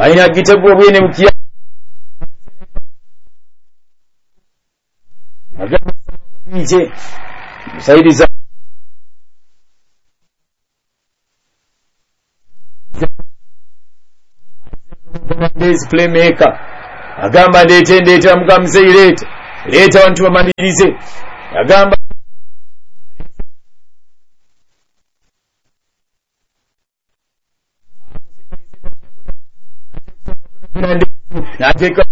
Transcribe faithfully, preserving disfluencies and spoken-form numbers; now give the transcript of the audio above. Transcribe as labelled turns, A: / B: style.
A: alina gitegwa bwene mukiya agamba nje msaidiza this playmaker agamba ndete ndete amugamze ilete leta wantu bamanirize agamba nateka